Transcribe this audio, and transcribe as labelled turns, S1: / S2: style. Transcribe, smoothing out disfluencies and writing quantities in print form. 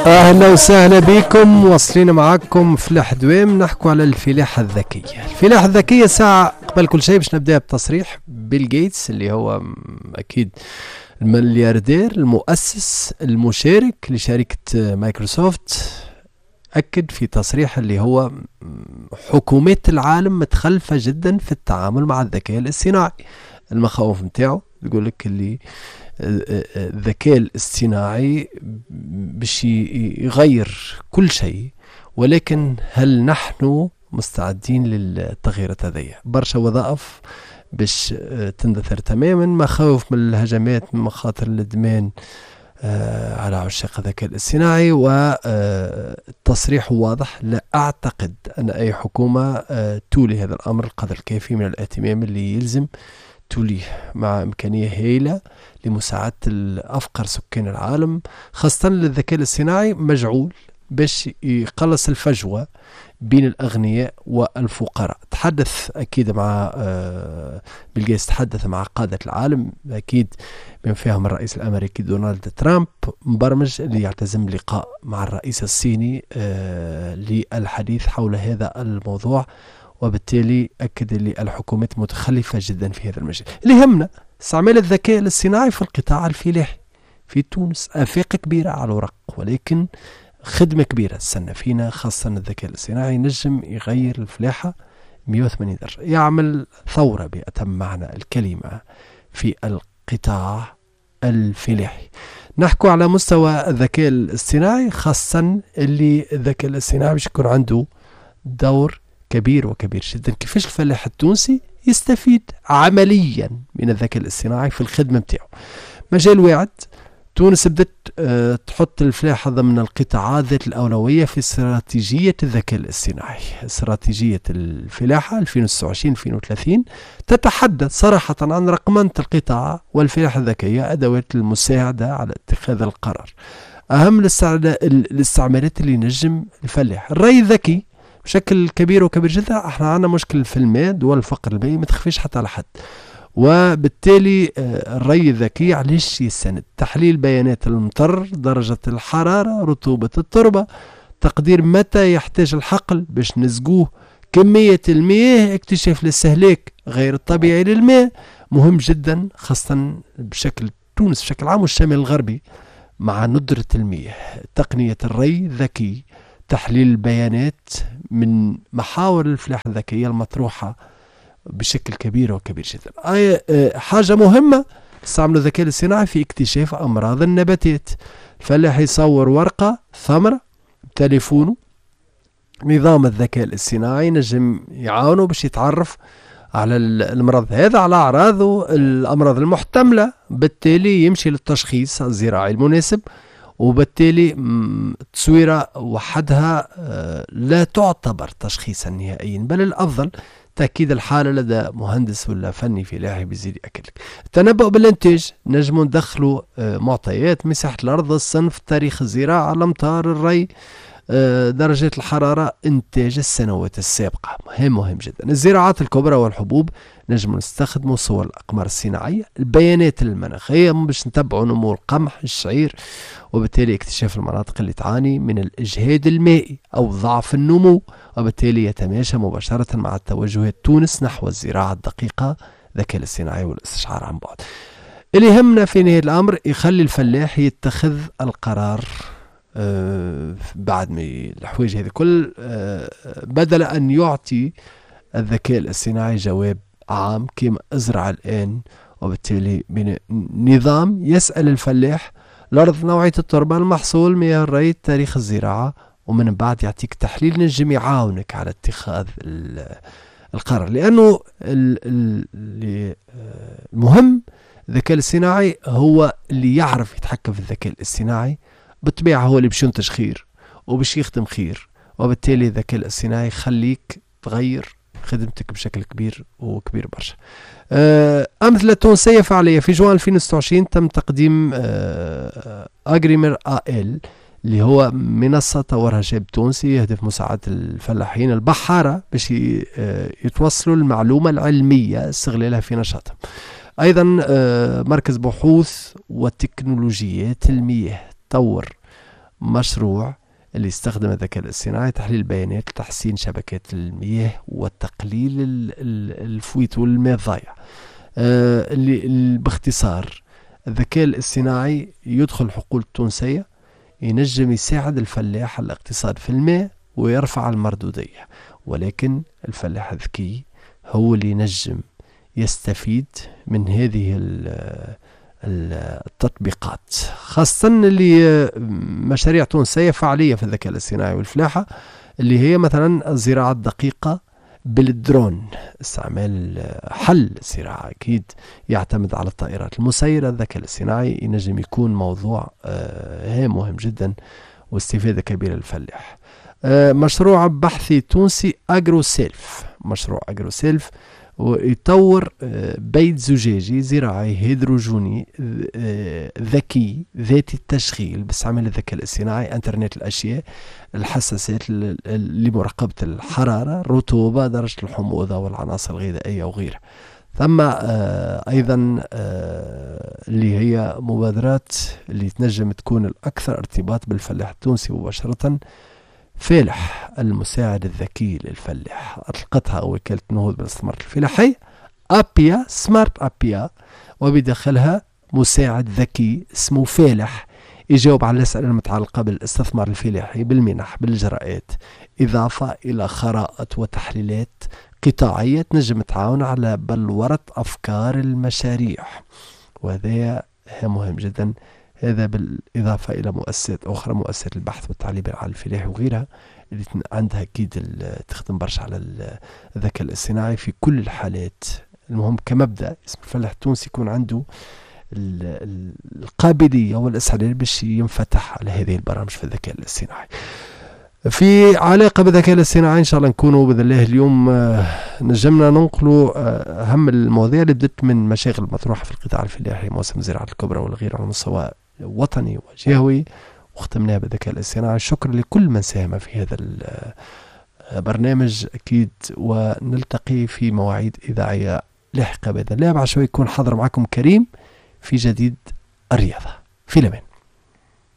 S1: اهلا وسهلا بكم، واصلين معاكم فلاح دوام نحكوا على الفلاحة الذكية. الفلاحة الذكية ساعة قبل كل شيء باش نبدأ بتصريح بيل جيتس اللي هو اكيد الملياردير المؤسس المشارك لشركة مايكروسوفت. أكد في تصريح اللي هو حكومات العالم متخلفة جدا في التعامل مع الذكاء الاصطناعي. المخاوف متاعه يقول لك اللي الذكاء الاصطناعي باش يغير كل شيء، ولكن هل نحن مستعدين للتغييرات هذه؟ برشا وظائف باش تندثر تماما، مخاوف من الهجمات من مخاطر الادمان على عشاق الذكاء الاصطناعي. والتصريح واضح، لا أعتقد أن أي حكومة تولي هذا الأمر القدر الكافي من الاهتمام اللي يلزم توليه، مع إمكانية هائلة لمساعدة الأفقر سكان العالم، خاصة للذكاء الاصطناعي مجعول باش يقلص الفجوة بين الأغنياء والفقراء. تحدث أكيد مع بيل جيتس، تحدث مع قادة العالم أكيد بما فيهم الرئيس الأمريكي دونالد ترامب، مبرمج اللي يعتزم لقاء مع الرئيس الصيني للحديث حول هذا الموضوع. وبالتالي أكد لي الحكومات متخلفة جدا في هذا المجال. اللي يهمنا استعمال الذكاء الاصطناعي في القطاع الفلاحي في تونس. آفاق كبيرة على الورق، ولكن خدمة كبيرة استنى فينا، خاصة الذكاء الاصطناعي نجم يغير الفلاحة 180 درجة، يعمل ثورة بأتم معنى الكلمة في القطاع الفلاحي. نحكوا على مستوى الذكاء الاصطناعي، خاصة اللي الذكاء الاصطناعي باش يكون عنده دور كبير وكبير جدا. كيفاش الفلاح التونسي يستفيد عمليا من الذكاء الاصطناعي في الخدمة متاعه؟ مجال واعد. تونس بدأت تحط الفلاحة ضمن القطاعات ذات الأولوية في استراتيجية الذكاء الاصطناعي. استراتيجية الفلاحة 2026-2030 تتحدث صراحة عن رقمنة القطاع والفلاحة الذكية، أدوات المساعدة على اتخاذ القرار. أهم الاستعمالات اللي نجم الفلاح: الري الذكي بشكل كبير وكبير جدا. احنا عندنا مشكلة في الماء، دول الفقر المائي ما تخفيش حتى على حد، وبالتالي الري الذكي علاش يستند؟ تحليل بيانات المطر، درجة الحرارة، رطوبة التربة، تقدير متى يحتاج الحقل باش نسقوه، كمية المياه، اكتشاف الاستهلاك غير الطبيعي للماء. مهم جدا خاصة بشكل تونس بشكل عام والشمال الغربي مع ندرة المياه. تقنية الري الذكي، تحليل البيانات من محاور الفلاحة الذكية المطروحة بشكل كبير وكبير جدا. حاجة مهمة، استعملوا الذكاء الاصطناعي في اكتشاف أمراض النباتات. الفلاح يصور ورقة ثمرة بتليفونه، نظام الذكاء الاصطناعي نجم يعاونه باش يتعرف على المرض هذا، على أعراضه، الأمراض المحتملة، بالتالي يمشي للتشخيص الزراعي المناسب. وبالتالي التصويرة وحدها لا تعتبر تشخيصا نهائيا، بل الأفضل تأكيد الحالة لدى مهندس ولا فني فلاحي بيزيد يأكد لك. التنبؤ بالإنتاج، نجموا ندخلوا معطيات مساحة الأرض، الصنف، تاريخ الزراعة، الأمطار، الري، درجة الحرارة، إنتاج السنوات السابقة. مهم جدا. الزراعات الكبرى والحبوب، نجم نستخدموا صور الأقمار الصناعية، البيانات المناخية باش نتبعوا نمو القمح، الشعير، وبالتالي اكتشاف المناطق اللي تعاني من الإجهاد المائي أو ضعف النمو، وبالتالي يتماشى مباشرة مع توجهات تونس نحو الزراعة الدقيقة، الذكاء الاصطناعي والاستشعار عن بعد. اللي يهمنا في نهاية الأمر يخلي الفلاح يتخذ القرار بعد ما الحوايج هذه كل، بدل أن يعطي الذكاء الاصطناعي جواب عام كما ازرع الآن. وبالتالي نظام يسأل الفلاح الأرض، نوعية التربة، المحصول، مياه الري، تاريخ الزراعة، ومن بعد يعطيك تحليل نجم يعاونك على اتخاذ القرار. لأنه المهم الذكاء الاصطناعي هو اللي يعرف يتحكم في الذكاء الاصطناعي، بالطبيعة هو اللي باش ينتج خير وباش يخدم خير. وبالتالي الذكاء الاصطناعي يخليك تغير خدمتك بشكل كبير وكبير برشا. أمثلة تونسية فعالية: في جوان 2026 تم تقديم أجريمر AL اللي هو منصة طورها شاب تونسي يهدف مساعدة الفلاحين البحارة باش يتوصلوا المعلومة العلمية استغلالها في نشاطهم. أيضا مركز بحوث وتكنولوجيات المياه طور مشروع اللي يستخدم الذكاء الاصطناعي تحليل البيانات لتحسين شبكات المياه وتقليل الفويت والماء الضايع. اللي باختصار الذكاء الاصطناعي يدخل الحقول التونسية، ينجم يساعد الفلاح على الاقتصاد في الماء ويرفع المردودية، ولكن الفلاح الذكي هو اللي ينجم يستفيد من هذه التطبيقات، خاصة اللي مشاريع تونسية فعالية في الذكاء الاصطناعي والفلاحة، اللي هي مثلا الزراعة الدقيقة بالدرون، استعمال حل الزراعة أكيد يعتمد على الطائرات المسيرة. الذكاء الاصطناعي ينجم يكون موضوع مهم جدا واستفادة كبيرة للفلاح. مشروع بحثي تونسي أجروسيلف، مشروع أجروسيلف ويطور بيت زجاجي زراعي هيدروجيني ذكي ذاتي التشغيل باستعمال الذكاء الاصطناعي، انترنت الاشياء، الحساسات لمراقبة الحرارة، الرطوبة، درجة الحموضة والعناصر الغذائية وغيرها. ثم ايضا اللي هي مبادرات اللي تنجم تكون الاكثر ارتباط بالفلاح التونسي مباشرة، فالح المساعد الذكي للفلاح، أطلقتها وكالة النهوض بالاستثمارات الفلاحية أبيا سمارت أبيا، وبداخلها مساعد ذكي اسمه فالح يجاوب على الأسئلة المتعلقة بالاستثمار الفلاحي، بالمنح، بالإجراءات، إضافة إلى خرائط وتحليلات قطاعية تنجم تعاون على بلورة أفكار المشاريع، وهذا مهم جدا. هذا بالإضافة إلى مؤسسات أخرى، مؤسسات البحث والتعليم على الفلاحي وغيرها، اللي عندها أكيد تخدم برشا على الذكاء الاصطناعي في كل الحالات. المهم كمبدأ اسم الفلاح التونسي يكون عنده القابلية والاستعداد باش ينفتح على هذه البرامج في الذكاء الاصطناعي. في علاقة بالذكاء الاصطناعي إن شاء الله نكونوا بإذن الله اليوم نجمنا ننقلوا أهم المواضيع اللي بدت من مشاغل مطروحة في القطاع الفلاحي، موسم الزراعة الكبرى والغير على مستوى وطني وجهوي، واختمناها بالذكاء الاصطناعي. شكرا لكل من ساهم في هذا البرنامج أكيد، ونلتقي في مواعيد إذاعية لاحقة بإذن الله. بعد شوي يكون حاضر معكم كريم في جديد الرياضة. في الأمان.